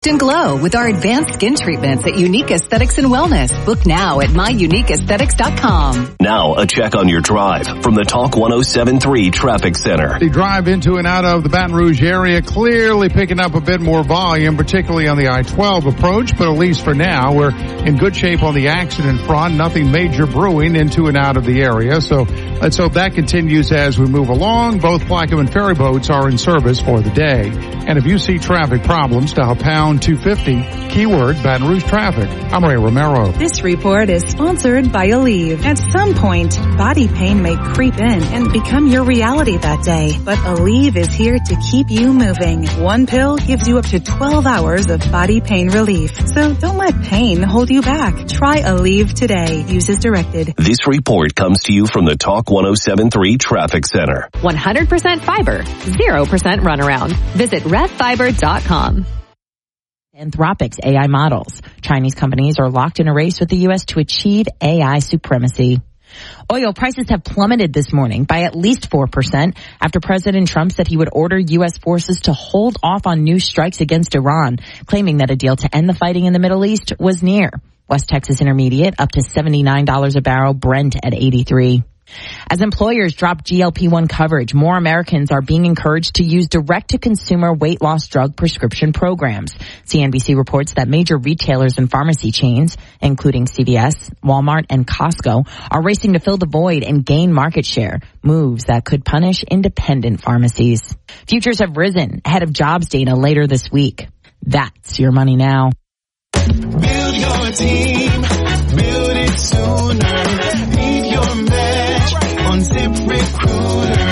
and glow with our advanced skin treatments at Unique Aesthetics and Wellness. Book now at myuniqueaesthetics.com. Now, a check on your drive from the Talk 107.3 Traffic Center. The drive into and out of the Baton Rouge area clearly picking up a bit more volume, particularly on the I-12 approach, but at least for now, we're in good shape on the accident front. Nothing major brewing into and out of the area, so let's hope that continues as we move along. Both Plaquemine ferry boats are in service for the day. And if you see traffic problems, dial pound 250, keyword Baton Rouge traffic. I'm Ray Romero. This report is sponsored by Aleve. At some point, body pain may creep in and become your reality that day. But Aleve is here to keep you moving. One pill gives you up to 12 hours of body pain relief. So don't let pain hold you back. Try Aleve today. Use as directed. This report comes to you from the Talk 107.3 Traffic Center. 100% fiber, 0% runaround. Visit RevFiber.com. Anthropic's AI models. Chinese companies are locked in a race with the U.S. to achieve AI supremacy. Oil prices have plummeted this morning by at least 4% after President Trump said he would order U.S. forces to hold off on new strikes against Iran, claiming that a deal to end the fighting in the Middle East was near. West Texas Intermediate up to $79 a barrel, Brent at 83. As employers drop GLP-1 coverage, more Americans are being encouraged to use direct-to-consumer weight loss drug prescription programs. CNBC reports that major retailers and pharmacy chains, including CVS, Walmart, and Costco, are racing to fill the void and gain market share, moves that could punish independent pharmacies. Futures have risen ahead of jobs data later this week. That's your money now. Build your team, build it sooner. Leave your match on ZipRecruiter.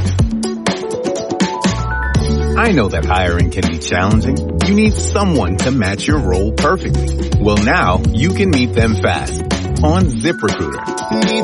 I know that hiring can be challenging. You need someone to match your role perfectly. Well, now you can meet them fast on ZipRecruiter. Need